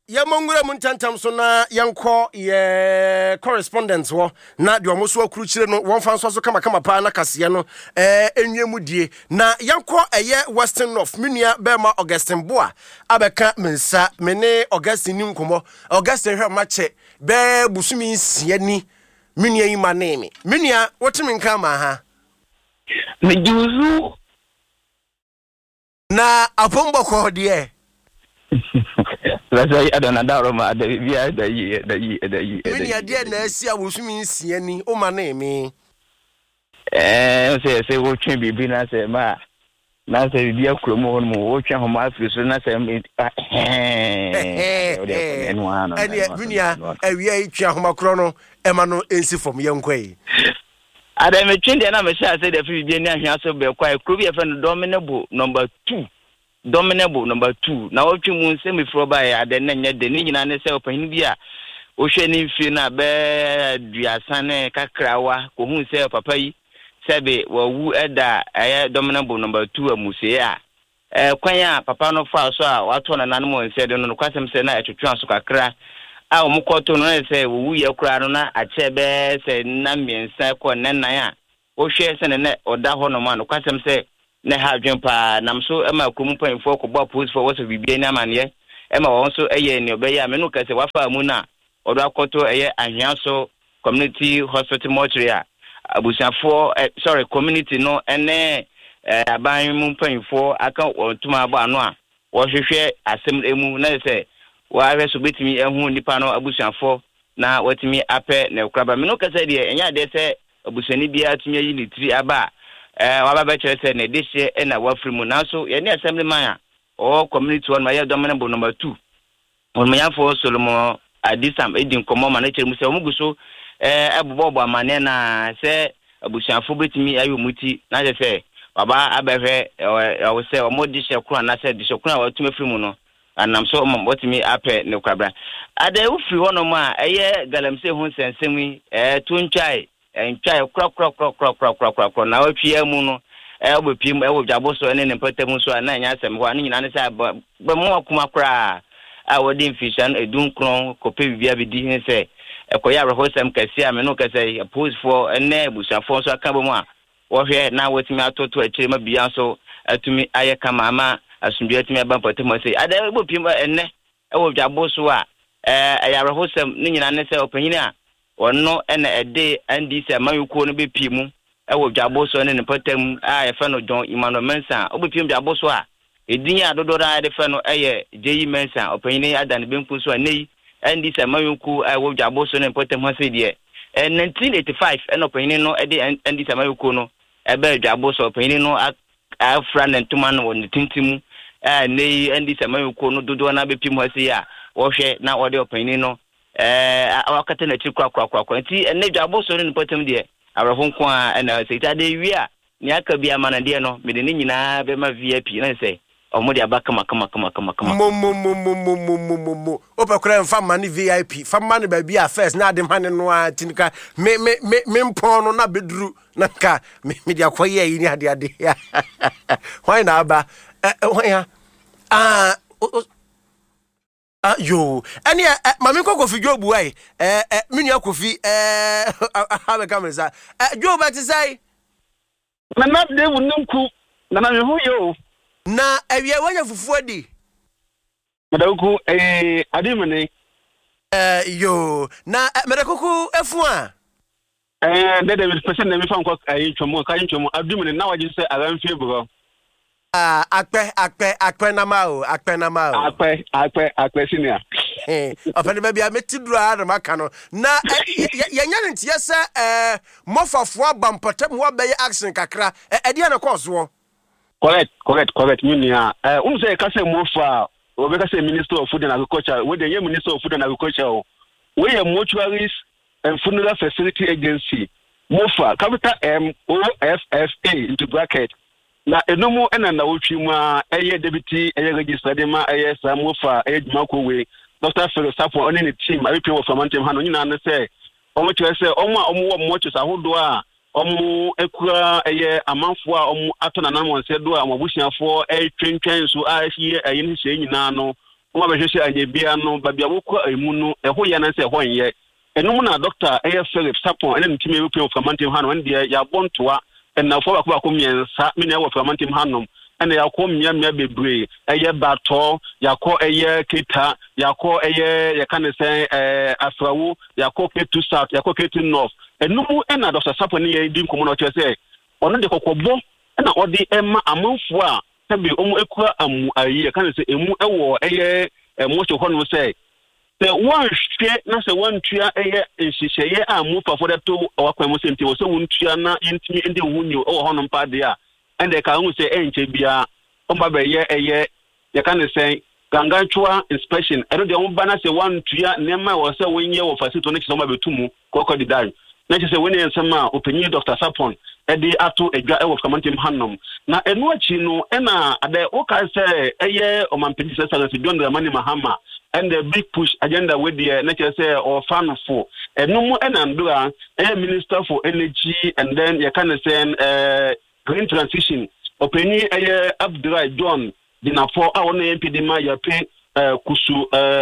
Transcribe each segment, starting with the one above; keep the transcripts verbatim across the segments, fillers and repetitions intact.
Yamongura muntantam so na yanko ye correspondence wo na de omo so akuru chire no won fan so so kama kama pa na kase no eh enwemu die na yanko eye Western North minua Bema Augustine Boa abeka mensa mene Augustine ni nkomo Augustine hwe mache be busumi nsia ni minua yi maneme minua wotimi nka ma ha mejuzu na apombo ko de Let's say I don't know ma da bia da yi da yi da yi Mini ade na asi awosumi nsia ni o ma na eme eh say say wo twen bibi na say ma na say bia kromo ho mo wo twen ho ma afiri so na say eh eh ene dunia awia itwa ho makro no e ma no ensi fom yenkwai ada me twen de na me sha say da fi bia ni ahia so be kwai kro bi e fa no dominable number two Dominable number two. Na otu mu nse me fro ba ya de nanya de ni nyina ne se opahin bi a o hwe ni mfi na be duasane kakrawa ko hu se papa yi sebe wo wu eda eh dominable number two amuse a eh kwan a papa no fa so a wato na nan mo nse de no kwasem se na etwetwa so kakra a o mkoto no se wo wu ye kura no na ache be se na miensa ko nenan a o hwe se ne ne oda ho no ma no kwasem se ne ha dwempa namso ema kumpan fo ko bo post for what we be na mane ema won so eye ne obeya me no kase wafa mu na odo akoto eye ahwiaso community hospital mortuary abusiafo sorry community no ene aban mu mpanfo aka ontuma aba no a wo hwehwe asem emu na se wa hwe so betimi ehu nipa no abusiafo na watimi ape ne kraba me no kase de enya de se abusiani bia tumi yi ni tri aba eh waba be chere se ne dehye e na wafri mu na so ye ne assemblyman a o community one ma ye dominable number two on me yafo Solomon Adisam edin komo ma na chere mu se omugu so eh ebobo amane na se abusuafo betimi ayo muti na je se baba abehwe o se o modishe kro na se dishe kro a watumi fri mu no anam so mo watimi ape ne kwabra ade ufri wono ma eye galamse hu sensemi eh tunchai enchai kro kro kro kro kro kro kro kro na otwie mu no e obepim e wodjabo so ene ne patem so na nya asem ho ani nyina ne sa ba mo akuma kra a wodi fishan edun kron kope bibia bidi hin se ekoya rehosem kase a me no kase pose for ene busafo so aka bo mu a wo hwe na wotimi atoto akire ma bia so atumi aye kama ama asumbi atumi aba patem se ada obepim ene e wodjabo so a eh ya rehosem ne nyina ne se opanyin a ono ene ede andi se mayuko no bepi mu e wo dwabo so ne ne patam a ye fa no John Emmanuel Mensa obepiem dwabo so a edin ya dodora de fa no eye Jeyi Mensa opanyine ada ne benku so nei andi se mayuko e wo dwabo so ne patam ha se de e nineteen eighty-five ene opanyine no ede andi se mayuko no e be dwabo so opanyine no afra ne ntuma no ne tintimu e nei andi se mayuko no dodo na bepiem ha se ya wo hwe na ode opanyine no eh awakata na chi kwa kwa kwa kwa nti ene dwabo so ne patam de arahon kwa na se ta de wi a ni aka bia mana de no me de ni nyina be ma V I P na se omo de abaka maka maka maka maka mo mo mo mo mo mo mo mo opekura mfa mani V I P fa mani ba bia first na de mane no a tinika me me me mpon no na bedru na ka me de akoye yi ni ade ade why na aba eh why ah Ah yo ani mami ko kofi jobu ai eh eh minua kofi eh ha be kamera eh jobu ati sai na na de wunku na na hu yo na awie wanya fufu adi madaku eh adimene eh yo na madakuku efu a eh de de person na mi fa nko ayi twomo ka yin twomo adimene na waje se aranfie bro Ah, akpe akpe akpe na ma o akpe na ma o akpe akpe akpe senior eh opene ba bia metidura na maka no na yenya ne ntia se eh mofafo abampatam wo beye action kakra e de na course wo correct correct correct munia eh unu say ka say mofa o be ka say minister of food and agriculture we dey minister of food and agriculture we are mortuaries and funeral facility agency mofa capital M O F F A into bracket na enomo ena na wotwi mu a eye deputy eye register de ma eye samofa eye dwumako we Doctor Philip Sapo oni ne team abi pe wo famantem ha no nyina ne se omo kire se omo omo wo mo twesa hodo a omo ekura eye amanfo a omo ato na nan wonse do a omo busiafo e twentwen so a hie eye ne hye nyina no mo ba hwehwe anye bia no ba bia wokọ emu no eho ye na se ho nye enum na doctor A F Philip Sapon ene ntimi e pe Framantim Hanom ene dia ya bontoa ena fo ba ko ba ko miensa me na wo Framantim Hanom ene ya ko mia mia bebre eye bato ya ko eye kita ya ko eye ya kan se eh afrawo ya ko ketu south ya ko ketu north enum ena doctor Sapon ne ye di nkomo no che se ono de kokobo ena odi ema amanfo a tabi omu ekura amu ayi kan se emu ewo eye emu che hono se the one share na se one tua eye nhihye a mu pa for to wakwa mu senti wo se won tua na intimi ende hunyo ewo hono mpa de a ende ka hu se enche bia omba be ye eye ye kan se ganganchua inspection ero de omba na se one tua nema wo se wonye wo facility no choma betumu kokko di dan na che se woni ensema openyi Doctor Sapon edi ato edwa ewo Framantim Hanom na enu achi no ena ade o ka se eye omampedi se sa se John Dramani Mahama and the big push agenda with the nature say or fan for enu mu ena ndura eye Minister for Energy and then you can say uh, green transition openi eye Abdullah John dinafo a wona M P D ma ya pe kusu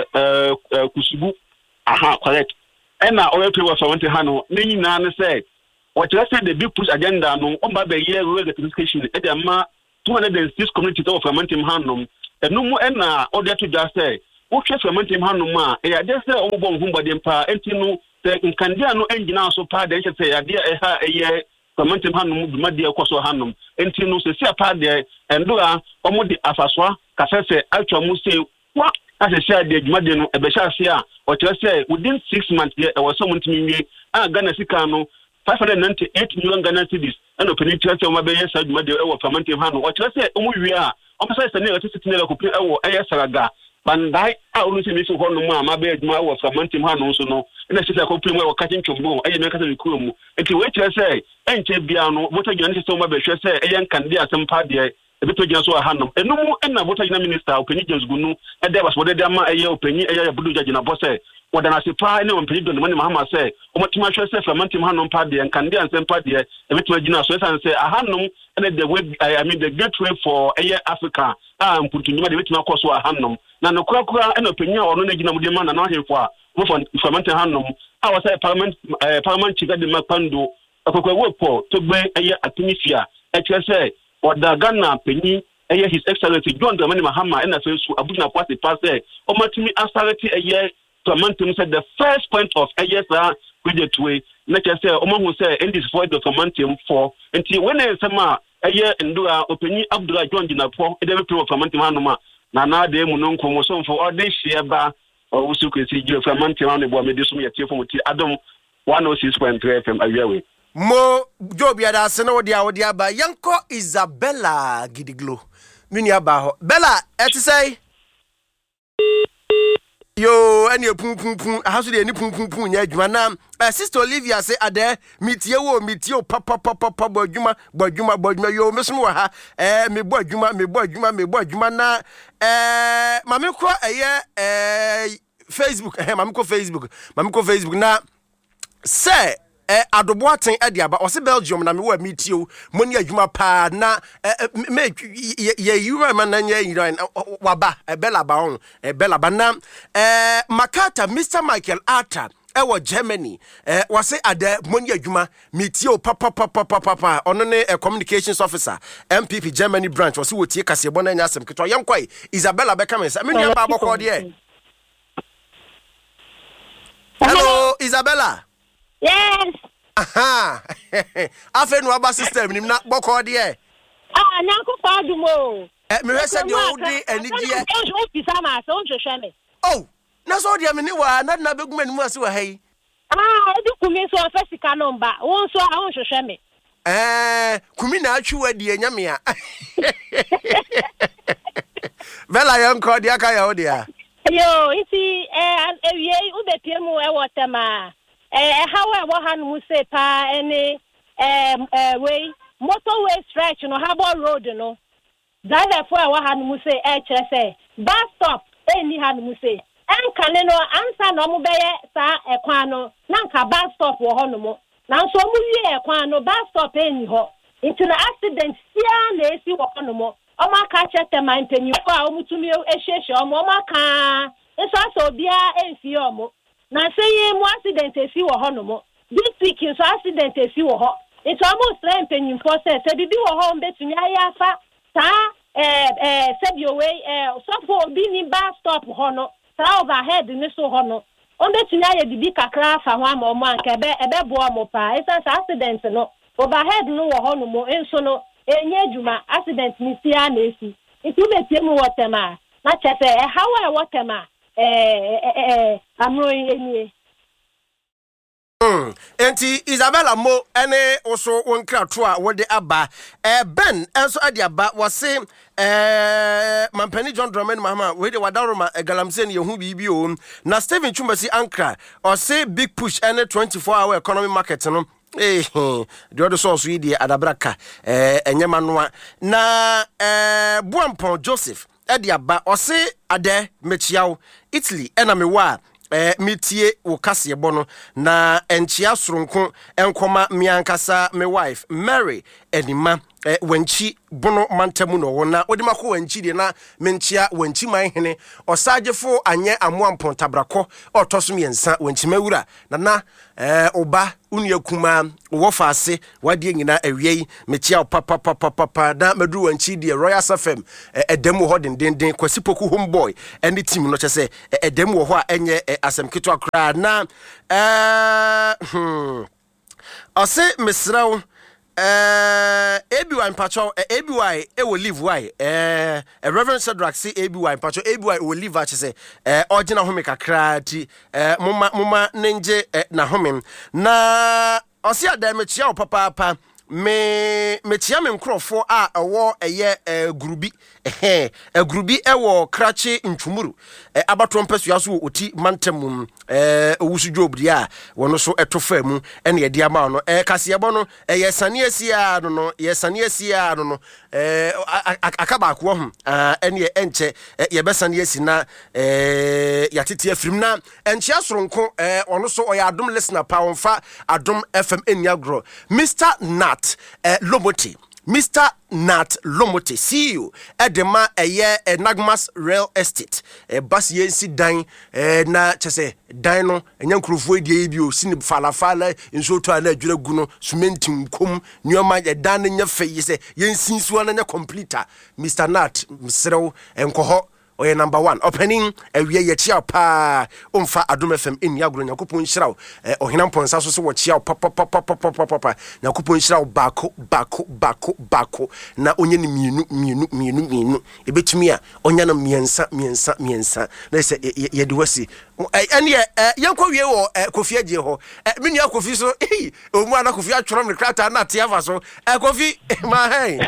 uh, kusubu aha correct ena o pe wa Framantim Hanom ni nyina ne say what you say the big push agenda no on ba be year rural electrification e dey ma two hundred six communities of Framantim Hanom enu mu ena o dey to just say wo hwe Framantim Hanom a e ya dey say o bo nhumba dem pa enti no the nkandia no engina so pa dey say ya dey e ha e ye Framantim Hanom duma dey kwaso Hanom enti no se sia pa dey endura o mo di afaswa ka se atwa mu say wa as I said the duma dey no e be sha se a o kire say within six months e was so muntimi nwie a Ghana sika no five hundred ninety-eight million Ghana cedis and opening church on my bay side my dear over Framantim Hanom what you say we are almost say na electricity na ko pe ewo eye saraga bandai a olu se mi so ho no ma be aduma over Framantim Hanom so no na se ko pe mo ka tin chombo eye me ka se ku mu enti we kire say enche bia no moto gyan se so ma be hwe say eye nkan dia sempa de e beto gyan so Hanom enum enna moto gyan minister openyi James Gunu e de was wode de ma eye openyi eye budu judge na boss wadana sipa ene ompedi Don Dramani Mahama say omotima hwe say Framantim Hanom pa de nkande ansem pa de emetima gina so san say Hanom ene the way I mean the gateway for eye Africa ah mputunjuma de metima koso Hanom na no kura kura ene openya ono na gina mudema na na hwefo a mo for Framantim Hanom a wa say parliament parliament chiga de makando akokwa wopo to gbe eye atunifia e kire say oda Ghana penyi eye His Excellency John Dramani Mahama ene so su abuna party pass say omatimi asareti eye Framantim said the first point of A S R project way, like I say, Omo who say, and this void of Framantim for until when I say, ma, a year and do our opinion, Abdullah John Dinapo, and every people of Framantim Hanoma, Nana de Munon Comoson for all this year, ba, or also can see you Framantim on the board, medicine, your tear from Adam one oh six point three F M a year. Mo Jobia da seno dia odia ba yanko Isabella Gidiglo. Minia ba ho. Bella, et say yo any pum pum pum haso de any pum pum pum nya adwuma na sister Olivia say ade mitie wo mitie papa papa papa bodwuma bodwuma bodwuma yo mesom wa ha eh me bo adwuma me bo adwuma me bo adwuma na eh mame ko eye eh Facebook eh mame ko Facebook mame ko Facebook na say eh adoboaten e dia ba o se Belgium na me wa mitio moni adwuma pa na me ye yura man na nya yira wa ba e bela ba on e bela ba na eh Makata Mister Michael Arthur e wo Germany eh wase ade moni adwuma mitio papa papa papa ono ne communications officer M P P Germany branch wase wotie kase bo na nya asem keto yenkwai Isabella Beckham me nua ba bokọ de hello Isabella. Yes. Aha. Afa no aba system nim na bokọ de e. Ah, na ko fa dumo. Eh me hwese de o de anigye. O pisa ma so hwehwe me. Oh, na so de me ni wa na na beguma ni mu ase wa hai. Ah, o de kumi so ofesika no mba. Won so a won hwehwe me. Eh, kumi na atwi wa de anyame a. Bella yanko de aka ya o de a. Yo, iti eh ewie u be pie mu e wotema. Eh how e wo han mu se pa ene eh way motorway stretch no Harbour Road no. Driver for e wo han mu se e kire se bus stop e ni han mu se. Enka ne no ansa no mu beye sa ekwan no na nka bus stop wo ho no mo. Na nso mu wie ekwan no bus stop e ni ho. Into na accident sia na esi wo ho no mo. Oma ka chete ma mpanyimfo a omutumi ehyehyɛ omo oma ka nso aso bia enfi omo na sey mu accident efi wo ho no mo this week nso accident efi wo ho it's almost like mpanyimfo say say bibi wo ho mbetumi ayafa sa eh eh sabi owe eh so for obi ni bus stop ho no sa overhead ni so ho no ombetumi aye bibi kakra fa ho ama omo anka ebe ebe bo omo pa it's accident no overhead no wo ho no mo enso no enye juma accident ni sia na esi itu betie mu wotema na chese e how e wotema eh eh amro enie Mm. Enti Isabella Mo ene oso wonkrato a wode aba eh Ben enso ade aba wose eh Mampani John Drummond Mahama we de wadaroma galamse ne yehu bibi o na Steven Chumbasi Ankra o say big push ene twenty-four hour economy market no eh the other source we de adabraka eh enyema noa na eh Buampon Joseph ade aba o say ade mechiawo Italy ena mewa Eh mitie wo kase bo no na enchia soronko enkoma miankasa me wife Mary Enima eh wanchi bono mantamu no wona odimako wanchi de na menchia wanchi man hene osagefo anye amoampon tabrako otoso miensa wanchi mawura na na eh oba uniakuma wo faase wade nyina awiei mechia papa papa papa na madu wanchi de Royal Safem edemu ho dendenden kwasipoku homeboy ene team no chese edemu ho a enye asem kito akra na eh hmm ose mesrawo eh A B Y Pacho A B Y e will live why eh Reverend Cedric say A B Y Pacho A B Y will live actually eh original home kakra ti eh mama mama nenje na home na ose adamechia papa papa me me tia me nkrofo a ewo eye grubi eh grubi ewo krache ntwumuru abatompesu yaso oti mantamum eh owusu jobri a wono so etofa mu ene ye dia ma no eh kaseyebo no eh sane asia no no ye sane asia no no eh akaba akwo ho ene ye enche ye besane asi na eh yatete afrim na enche asoronko eh ono so oya adom listener pa wonfa adom F M eniagro Mister Nat Uh, Lomote, Mister Nat Lomote, C E O Edema eye Nagmas Real Estate. E bas yensi dan na chese dan no enyankrofo die bi o sini fala fala nso to ana adwura gu no cement nkom nioma ye dan nya feye se yensi so na nya completer. Mister Nat msrew enkoho oye number one opening ewie ye chia pa umfa Adom F M in yagro nyakopon hyiraw eh ohina mponsa so so wo chia pa pa pa pa pa pa pa nyakopon hyiraw bako bako bako bako na onye ni mienu mienu mienu mienu ebetumi a onya na miensa miensa miensa na se ye de wasi ene ye yankwa wie wo Kofi Agie ho menu Kofi so eh omu ana Kofi atworo me krata na te ava so Kofi ma hey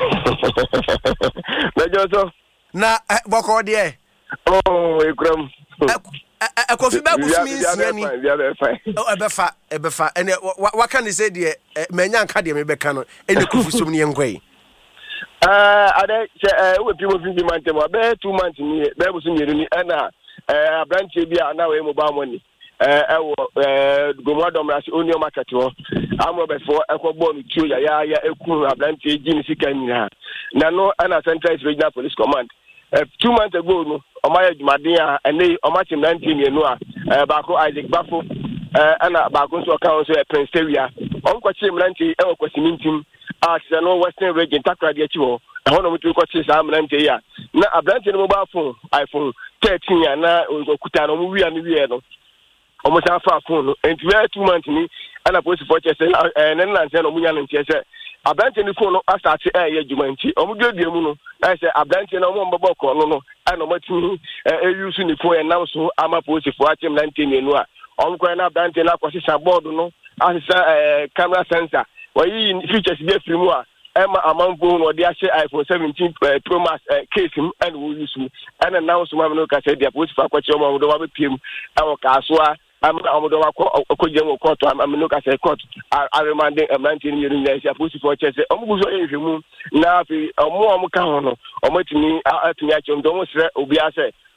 na joso na boko de oh ekram Kofi ba busumi nsiani o ebefa ebefa ene waka ni say de manya nka de mebeka no ene Kofi som ne ngwai ah ade se we people fi man tem be two months ni be busu ni ni na eh branch bi a na we mobile money eh ewo eh gomadom rasi onio market ho amo be fo ekogbo no tuo ya ya ya ekun branch ji ni sika ni ha na no ana Central Regional Police Command Uh, two months ago, no, Omaya Jumadia and they Omachim nineteen year no, uh, Bako Isaac Bafo, uh, and Bako so account a Prince Area, Uncle Chim Lanti, El Quasimintim, as the no Western region, Takra Getio, a hundred two coaches, I'm Lanti. Now, a branch in mobile phone, iPhone thirteen, and now Kutano, movie and Viano. Almost half a phone, and two months me, and I put for Chester, and then I said, Omuyan and Chester. Abranche ni phone no start eh ye djumanti omudwedie mu no na say abranche na omo mboboko no no ana matini eh use ni phone na so ama police for atem nineteen enu a omkwa na abranche na kwasisa board no asisa eh camera sensor wayi features be free mu a ema amanfo no de ahye iPhone seventeen Pro Max case mu and we use mu ana now so ma no ka say dia police for kwache omo do wa be piem awo ka so a I'm amodo akọ okojemo court am no ka say court I remanding a nineteen year years police for chese omuguzo ehwemu na afi omo omo ka ho no omo timi atumi ache ndo mo sre obi ase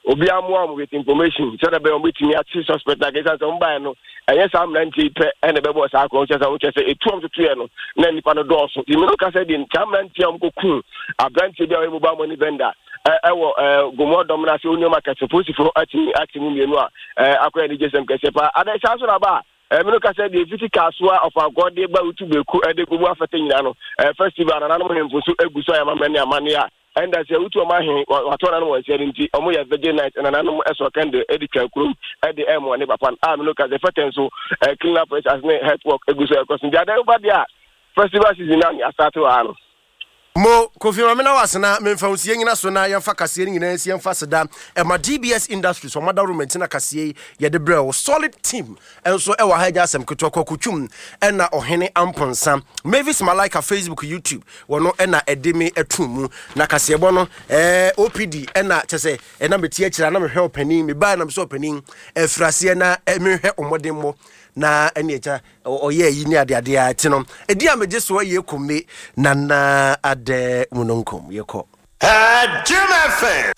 obi amwa with information so that be on betimi ati suspect like say some buy no eye sam ninety pe e na be boss akọ che say wo che say etu to to no na nipa no do so imi no ka say din sam ninety am ko ku abranti bi a we mobile money vendor e wo gomo dom na say onyo market suppose for ati ati mu mienu a akọ ni jesem ka se pa ada sha so na ba e mi no ka say the physical soa of agode ba utu beku e de gomu afete nyina no festival na na mo hemfusu eguso ya mama ni amane a and as you to my what one was saying, Omo ya Virgin Night and another so can the editor room at the M one upon arm look at the fatten so clean up as head work a good question. The other over there festival season I start to arm. Mo Kofi Mamina wasana memfa usie nyina so na yemfa kase nyina nsi yemfa seda e ma D B S Industries o mada room ntina kase ye de brɛ solid team enso e wa haja asem ketoko kutwum e na ohene amponsa Mavis Malaika Facebook YouTube wono e na edemi etumu na kase bo no eh O P D e na kyese e na metie akira na mehwe opanin me ba na me so opanin e frase na e mehwe omodemmo na ene echa oye yi ni ade ade a ti no edi a meje so ye kome na na ade munonkom ye ko Jim F M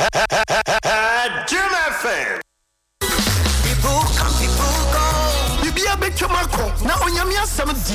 Jim F M people come people go bibia betwema ko na onyame asem